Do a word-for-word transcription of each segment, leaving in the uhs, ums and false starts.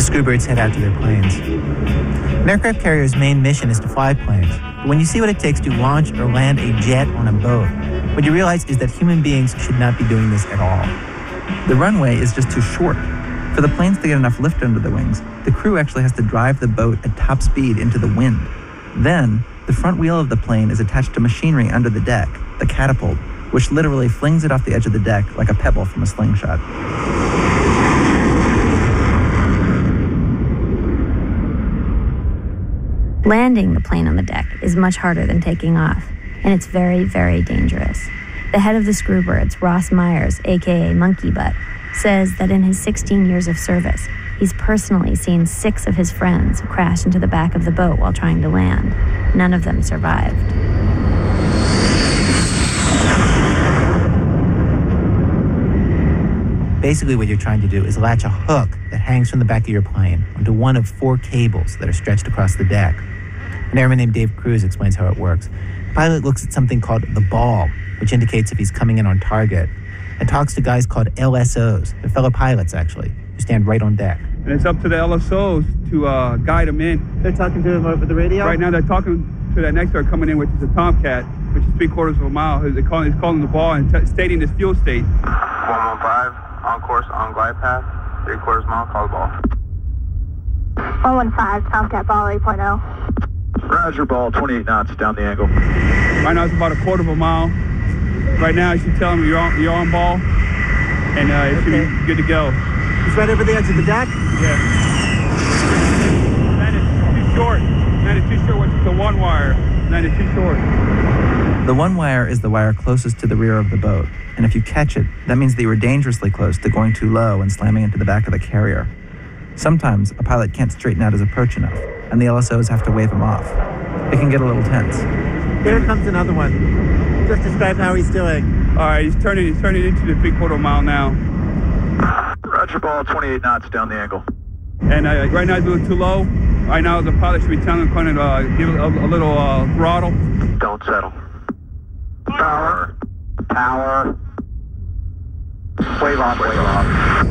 Screwbirds head out to their planes. An aircraft carrier's main mission is to fly planes. But when you see what it takes to launch or land a jet on a boat, what you realize is that human beings should not be doing this at all. The runway is just too short. For the planes to get enough lift under the wings, the crew actually has to drive the boat at top speed into the wind. Then, the front wheel of the plane is attached to machinery under the deck, the catapult, which literally flings it off the edge of the deck like a pebble from a slingshot. Landing the plane on the deck is much harder than taking off, and it's very, very dangerous. The head of the Screwbirds, Ross Myers, aka Monkey Butt, says that in his sixteen years of service, he's personally seen six of his friends crash into the back of the boat while trying to land. None of them survived. Basically, what you're trying to do is latch a hook that hangs from the back of your plane onto one of four cables that are stretched across the deck. An airman named Dave Cruz explains how it works. The pilot looks at something called the ball, which indicates if he's coming in on target, and talks to guys called L S Os. They're fellow pilots, actually, who stand right on deck. And it's up to the L S Os to uh, guide them in. They're talking to him over the radio? Right now, they're talking to that next door coming in, which is a Tomcat, which is three quarters of a mile. They're calling, he's calling the ball and t- stating his fuel state. one one five, on course, on glide path, three quarters mile, call the ball. one one five, Tomcat ball eight point oh. Roger, ball, twenty-eight knots, down the angle. Right now, it's about a quarter of a mile. Right now, you should tell him you're on, you're on ball, and uh, it should okay. be good to go. It's right over the edge of the deck? Yeah. That is too short. That is too short, which is the one wire. That is too short. The one wire is the wire closest to the rear of the boat, and if you catch it, that means that you were dangerously close to going too low and slamming into the back of the carrier. Sometimes, a pilot can't straighten out his approach enough, and the L S Os have to wave him off. It can get a little tense. Here comes another one. Just describe how he's doing. All right, he's turning, he's turning into the three-quarter mile now. Roger, ball, twenty-eight knots, down the angle. And uh, right now he's a little too low. Right now the pilot should be telling him, kind of uh, give a, a little uh, throttle. Don't settle. Power. Power. Wave off, wave off.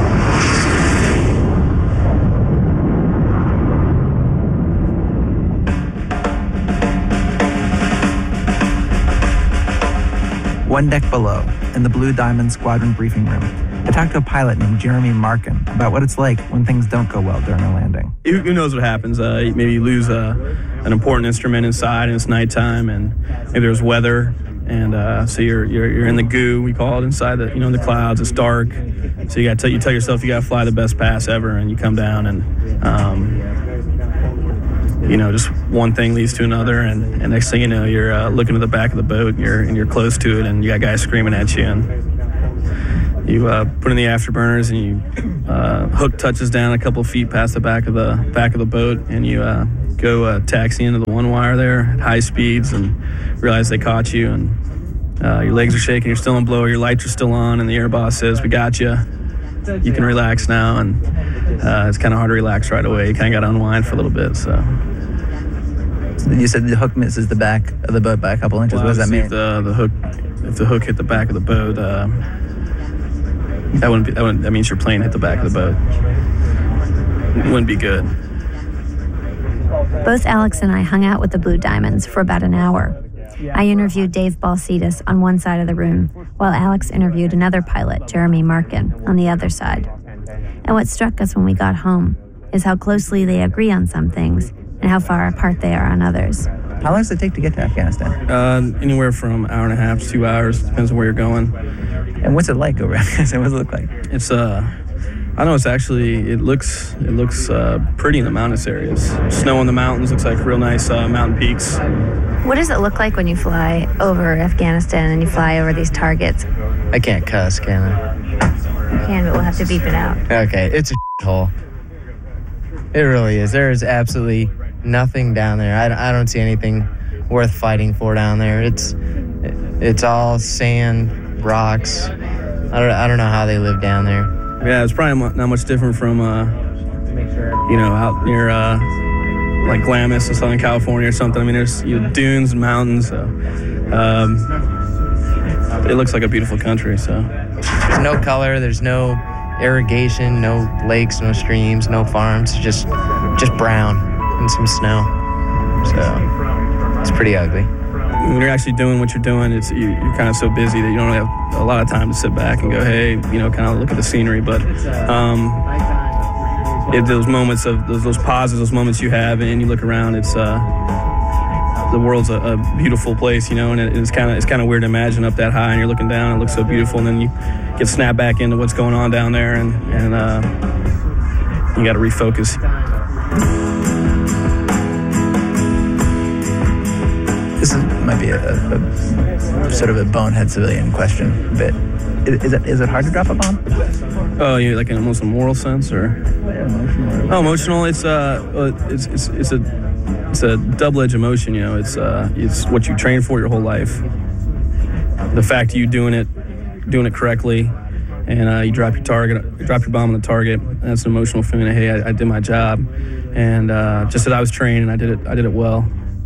One deck below, in the Blue Diamond Squadron briefing room, I talked to a pilot named Jeremy Markin about what it's like when things don't go well during a landing. Who, who knows what happens? Uh, maybe you lose uh, an important instrument inside and it's nighttime, and maybe there's weather, and uh, so you're, you're you're in the goo, we call it, inside the you know the clouds. It's dark, so you got to you tell yourself you got to fly the best pass ever, and you come down and. Um, You know, just one thing leads to another, and, and next thing you know, you're uh, looking at the back of the boat, and you're and you're close to it, and you got guys screaming at you, and you uh, put in the afterburners, and you uh, hook touches down a couple of feet past the back of the back of the boat, and you uh, go uh, taxi into the one wire there at high speeds, and realize they caught you, and uh, your legs are shaking, you're still in blow, your lights are still on, and the air boss says, "We got you. You can relax now," and uh, it's kind of hard to relax right away. You kind of got to unwind for a little bit, so. You said the hook misses the back of the boat by a couple inches. Well, what does that mean? If the, the hook, if the hook hit the back of the boat, uh, that wouldn't be. That, wouldn't, that means your plane hit the back of the boat. It wouldn't be good. Both Alex and I hung out with the Blue Diamonds for about an hour. I interviewed Dave Balsitis on one side of the room, while Alex interviewed another pilot, Jeremy Markin, on the other side. And what struck us when we got home is how closely they agree on some things and how far apart they are on others. How long does it take to get to Afghanistan? Uh, anywhere from an hour and a half to two hours, depends on where you're going. And what's it like over Afghanistan? What does it look like? It's, uh, I know it's actually, it looks it looks uh, pretty in the mountainous areas. Snow in the mountains, looks like real nice uh, mountain peaks. What does it look like when you fly over Afghanistan and you fly over these targets? I can't cuss, can I? You can, but we'll have to beep it out. Okay, it's a hole. It really is. There is absolutely nothing down there. I, I don't see anything worth fighting for down there. It's it's all sand, rocks. I don't I don't know how they live down there. Yeah, it's probably not much different from uh, you know, out near uh, like Glamis in Southern California or something. I mean, there's you know, dunes and mountains. So, um, it looks like a beautiful country. So there's no color. There's no irrigation, no lakes, no streams, no farms, just just brown and some snow. So it's pretty ugly. When you're actually doing what you're doing, it's you, you're kind of so busy that you don't really have a lot of time to sit back and go, hey, you know, kind of look at the scenery. But um, it, those moments of those, those pauses, those moments you have, and you look around, it's uh, the world's a, a beautiful place, you know, and it, it's kind of it's kind of weird to imagine up that high and you're looking down and it looks so beautiful, and then you get snapped back into what's going on down there, and and uh, you got to refocus. This is, might be a, a, a sort of a bonehead civilian question, but is, is it is it hard to drop a bomb? Oh, you like in almost a moral sense, or oh, emotional? It's uh, it's it's it's a it's a double-edged emotion. You know, it's uh, it's what you train for your whole life. The fact you doing it, doing it correctly, and uh, you drop your target, you drop your bomb on the target. That's an emotional feeling. Of, hey, I, I did my job, and uh, just that I was trained and I did it. I did it well.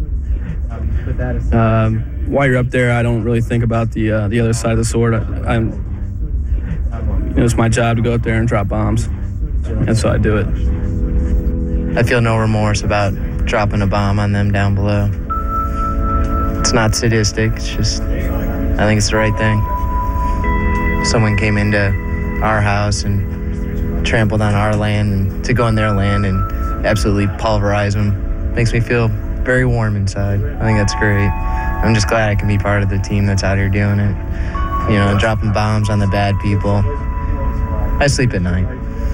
Um, while you're up there, I don't really think about the uh, the other side of the sword. I, I'm, you know, it's my job to go up there and drop bombs, and so I do it. I feel no remorse about dropping a bomb on them down below. It's not sadistic. It's just, I think it's the right thing. Someone came into our house and trampled on our land, and to go on their land and absolutely pulverize them makes me feel very warm inside. I think that's great. I'm just glad I can be part of the team that's out here doing it. You know, dropping bombs on the bad people. I sleep at night.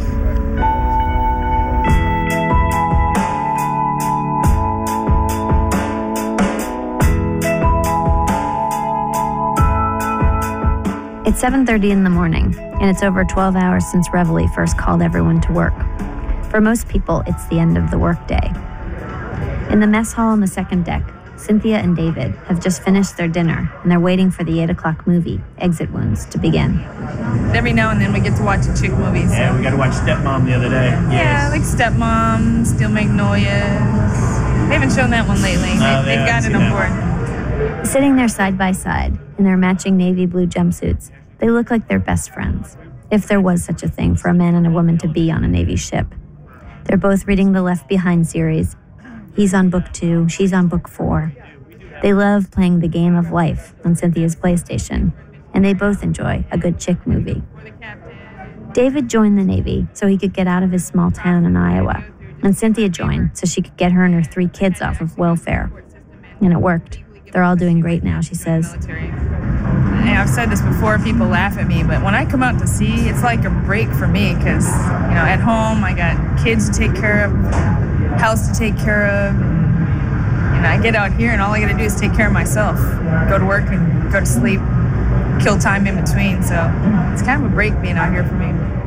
It's seven thirty in the morning, and it's over twelve hours since Reveille first called everyone to work. For most people, it's the end of the workday. In the mess hall on the second deck, Cynthia and David have just finished their dinner, and they're waiting for the eight o'clock movie, Exit Wounds, to begin. Every now and then we get to watch a chick movie. So. Yeah, we got to watch Stepmom the other day. Yeah, yes. Like Stepmom, Steel Magnolias. They haven't shown that one lately. No, they, they they've got it on board. Sitting there side by side in their matching navy blue jumpsuits, they look like they're best friends, if there was such a thing for a man and a woman to be on a Navy ship. They're both reading the Left Behind series. He's on book two, she's on book four. They love playing the game of life on Cynthia's PlayStation, and they both enjoy a good chick movie. David joined the Navy so he could get out of his small town in Iowa, and Cynthia joined so she could get her and her three kids off of welfare. And it worked. They're all doing great now, she says. Yeah, I've said this before, people laugh at me, but when I come out to sea, it's like a break for me because, you know, at home I got kids to take care of, house to take care of, and I get out here and all I gotta do is take care of myself, go to work and go to sleep, kill time in between, so it's kind of a break being out here for me.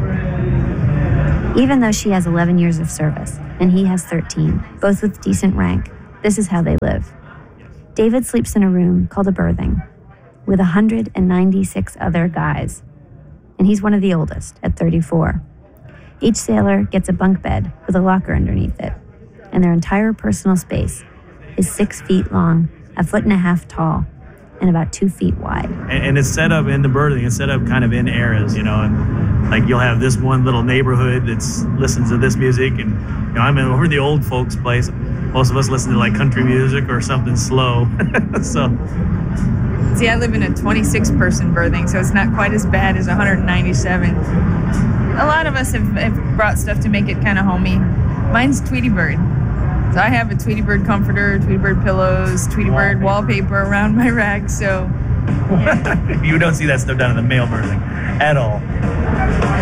Even though she has eleven years of service and he has thirteen, both with decent rank, this is how they live. David sleeps in a room called a berthing with one hundred ninety-six other guys, and he's one of the oldest at thirty-four. Each sailor gets a bunk bed with a locker underneath it, and their entire personal space is six feet long, a foot and a half tall, and about two feet wide. And, and it's set up in the berthing. It's set up kind of in eras, you know, and like you'll have this one little neighborhood that's listens to this music, and you know, I'm in over the old folks' place. Most of us listen to like country music or something slow. So, see, I live in a twenty-six person berthing, so it's not quite as bad as one hundred ninety-seven. A lot of us have, have brought stuff to make it kind of homey. Mine's Tweety Bird. So I have a Tweety Bird comforter, Tweety Bird pillows, Tweety Bird wallpaper around my rack, so... You don't see that stuff down in the male berthing at all.